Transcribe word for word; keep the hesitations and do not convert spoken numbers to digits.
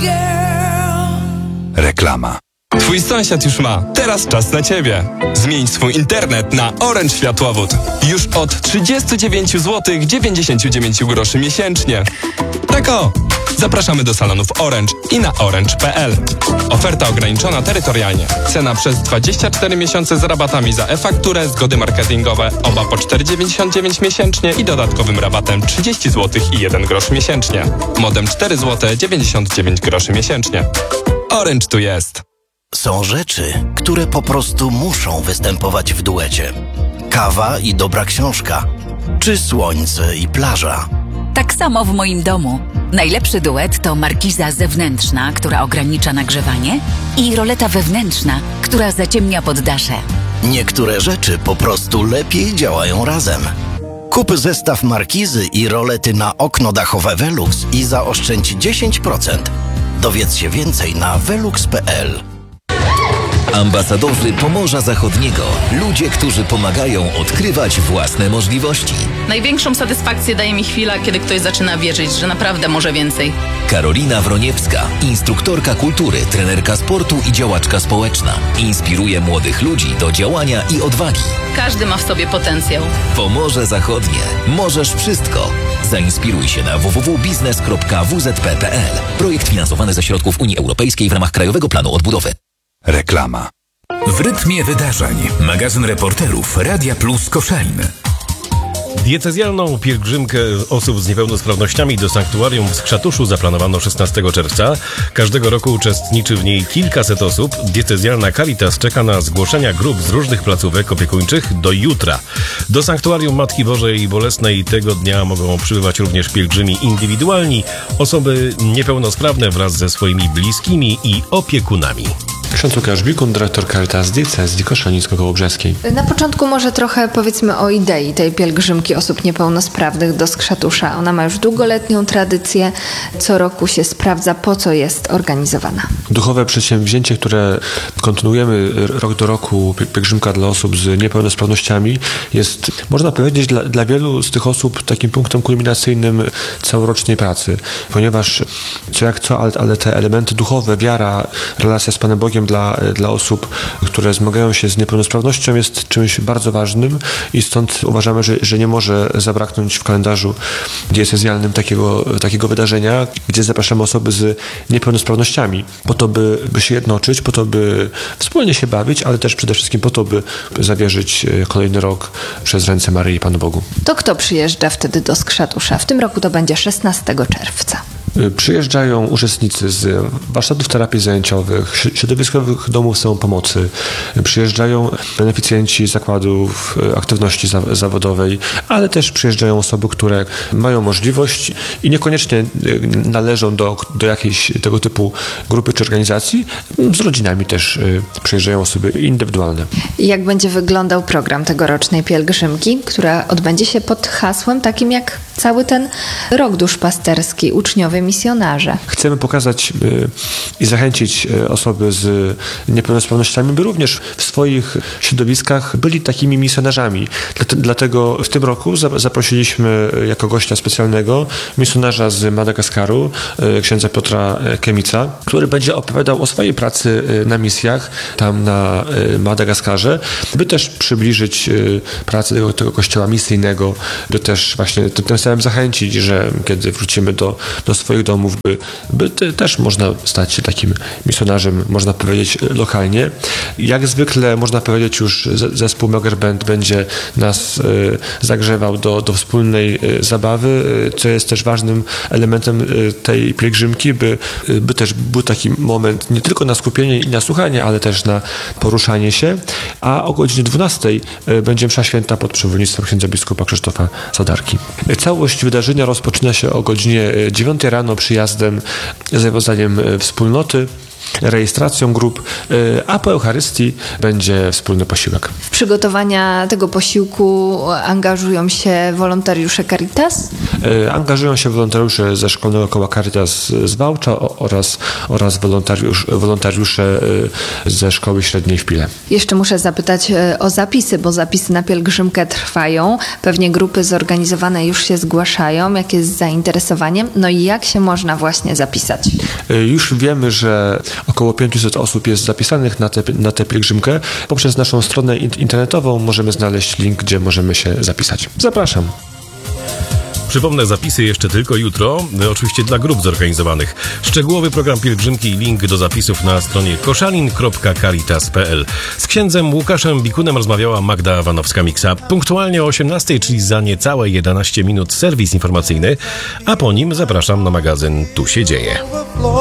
Reklama. Twój sąsiad już ma. Teraz czas na Ciebie. Zmień swój internet na Orange Światłowód. Już od trzydzieści dziewięć złotych dziewięćdziesiąt dziewięć groszy miesięcznie. Tak o! Zapraszamy do salonów Orange i na orange kropka p l. Oferta ograniczona terytorialnie. Cena przez dwadzieścia cztery miesiące z rabatami za e-fakturę, zgody marketingowe, oba po cztery dziewięćdziesiąt dziewięć miesięcznie i dodatkowym rabatem trzydzieści złotych i jeden grosz miesięcznie. Modem cztery złote dziewięćdziesiąt dziewięć groszy miesięcznie. Orange tu jest. Są rzeczy, które po prostu muszą występować w duecie. Kawa i dobra książka, czy słońce i plaża. Tak samo w moim domu. Najlepszy duet to markiza zewnętrzna, która ogranicza nagrzewanie, i roleta wewnętrzna, która zaciemnia poddasze. Niektóre rzeczy po prostu lepiej działają razem. Kup zestaw markizy i rolety na okno dachowe Velux i zaoszczędź dziesięć procent. Dowiedz się więcej na velux kropka p l. Ambasadorzy Pomorza Zachodniego. Ludzie, którzy pomagają odkrywać własne możliwości. Największą satysfakcję daje mi chwila, kiedy ktoś zaczyna wierzyć, że naprawdę może więcej. Karolina Wroniewska, instruktorka kultury, trenerka sportu i działaczka społeczna. Inspiruje młodych ludzi do działania i odwagi. Każdy ma w sobie potencjał. Pomorze Zachodnie. Możesz wszystko. Zainspiruj się na w w w kropka biznes kropka w z p kropka p l. Projekt finansowany ze środków Unii Europejskiej w ramach Krajowego Planu Odbudowy. Reklama. W rytmie wydarzeń. Magazyn reporterów Radia Plus Koszalin. Diecezjalną pielgrzymkę osób z niepełnosprawnościami do sanktuarium w Skrzatuszu zaplanowano szesnastego czerwca. Każdego roku uczestniczy w niej kilkaset osób. Diecezjalna Caritas czeka na zgłoszenia grup z różnych placówek opiekuńczych do jutra. Do sanktuarium Matki Bożej Bolesnej tego dnia mogą przybywać również pielgrzymi indywidualni, osoby niepełnosprawne wraz ze swoimi bliskimi i opiekunami. Ksiądz Łukasz Bikun, dyrektor Caritas Diecezji Koszalińsko-Kołobrzeskiej. Na początku może trochę powiedzmy o idei tej pielgrzymki osób niepełnosprawnych do Skrzatusza. Ona ma już długoletnią tradycję. Co roku się sprawdza, po co jest organizowana. Duchowe przedsięwzięcie, które kontynuujemy rok do roku, pielgrzymka dla osób z niepełnosprawnościami, jest, można powiedzieć, dla, dla wielu z tych osób takim punktem kulminacyjnym całorocznej pracy. Ponieważ co jak co, ale, ale te elementy duchowe, wiara, relacja z Panem Bogiem Dla, dla osób, które zmagają się z niepełnosprawnością, jest czymś bardzo ważnym i stąd uważamy, że, że nie może zabraknąć w kalendarzu diecezjalnym takiego, takiego wydarzenia, gdzie zapraszamy osoby z niepełnosprawnościami po to, by, by się jednoczyć, po to, by wspólnie się bawić, ale też przede wszystkim po to, by zawierzyć kolejny rok przez ręce Maryi i Panu Bogu. To kto przyjeżdża wtedy do Skrzatusza? W tym roku to będzie szesnastego czerwca. Przyjeżdżają uczestnicy z warsztatów terapii zajęciowych, środowiskowych domów samopomocy, przyjeżdżają beneficjenci zakładów aktywności zawodowej, ale też przyjeżdżają osoby, które mają możliwość i niekoniecznie należą do, do jakiejś tego typu grupy czy organizacji. Z rodzinami też przyjeżdżają osoby indywidualne. I jak będzie wyglądał program tegorocznej pielgrzymki, która odbędzie się pod hasłem takim jak cały ten rok duszpasterski, uczniowie misjonarze. Chcemy pokazać y, i zachęcić y, osoby z niepełnosprawnościami, by również w swoich środowiskach byli takimi misjonarzami. Dlatego w tym roku za, zaprosiliśmy jako gościa specjalnego misjonarza z Madagaskaru, y, księdza Piotra Kemica, który będzie opowiadał o swojej pracy y, na misjach tam na y, Madagaskarze, by też przybliżyć y, pracę tego, tego kościoła misyjnego, by też właśnie tym, tym samym zachęcić, że kiedy wrócimy do, do swoich domów, by, by te, też można stać się takim misjonarzem, można powiedzieć, lokalnie. Jak zwykle, można powiedzieć, już zespół Möger Band będzie nas y, zagrzewał do, do wspólnej y, zabawy, y, co jest też ważnym elementem y, tej pielgrzymki, by, y, by też był taki moment nie tylko na skupienie i na słuchanie, ale też na poruszanie się. A o godzinie dwunastej y, będzie msza święta pod przewodnictwem księdza biskupa Krzysztofa Sadarki. Całość wydarzenia rozpoczyna się o godzinie dziewiątej rano przyjazdem, zawiązaniem wspólnoty. rejestracją grup, a po Eucharystii będzie wspólny posiłek. W przygotowania tego posiłku angażują się wolontariusze Caritas? Angażują się wolontariusze ze Szkolnego Koła Caritas z Wałcza oraz, oraz wolontariusz, wolontariusze ze Szkoły Średniej w Pile. Jeszcze muszę zapytać o zapisy, bo zapisy na pielgrzymkę trwają. Pewnie grupy zorganizowane już się zgłaszają. Jakie jest zainteresowanie? No i jak się można właśnie zapisać? Już wiemy, że około pięćset osób jest zapisanych na tę na tę pielgrzymkę. Poprzez naszą stronę internetową możemy znaleźć link, gdzie możemy się zapisać. Zapraszam. Przypomnę, zapisy jeszcze tylko jutro, oczywiście dla grup zorganizowanych. Szczegółowy program pielgrzymki i link do zapisów na stronie koszalin kropka caritas kropka p l. Z księdzem Łukaszem Bikunem rozmawiała Magda Wanowska-Miksa. Punktualnie o osiemnastej, czyli za niecałe jedenaście minut serwis informacyjny, a po nim zapraszam na magazyn Tu się dzieje.